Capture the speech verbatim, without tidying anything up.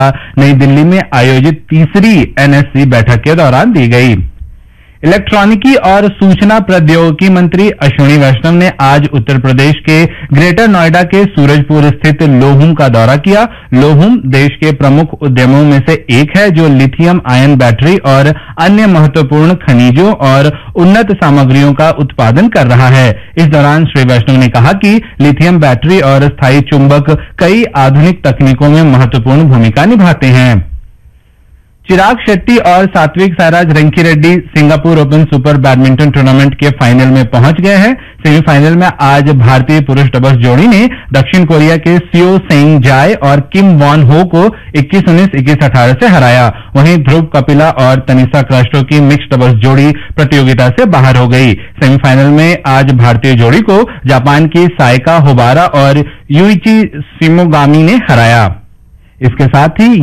नई दिल्ली में आयोजित तीसरी एनएससी बैठक के दौरान दी गई। इलेक्ट्रॉनिकी और सूचना प्रौद्योगिकी मंत्री अश्विनी वैष्णव ने आज उत्तर प्रदेश के ग्रेटर नोएडा के सूरजपुर स्थित लोहुम का दौरा किया। लोहुम देश के प्रमुख उद्यमों में से एक है जो लिथियम आयन बैटरी और अन्य महत्वपूर्ण खनिजों और उन्नत सामग्रियों का उत्पादन कर रहा है। इस दौरान श्री वैष्णव ने कहा कि लिथियम बैटरी और स्थायी चुंबक कई आधुनिक तकनीकों में महत्वपूर्ण भूमिका निभाते हैं। चिराग शेट्टी और Satwik Sairaj Rankireddy Singapore open super badminton tournament के फाइनल में पहुंच गए हैं। सेमीफाइनल में आज भारतीय पुरुष डबल्स जोड़ी ने दक्षिण कोरिया के सियो सेंग जाय और किम वॉन हो को इक्कीस उन्नीस, इक्कीस अठारह से हराया। वहीं ध्रुव कपिला और तनिषा क्रास्टो की मिक्स्ड डबल्स जोड़ी प्रतियोगिता से बाहर हो गई। सेमीफाइनल में आज भारतीय जोड़ी को जापान की सायका होबारा और यूइची शिमोगामी ने हराया। इसके साथ ही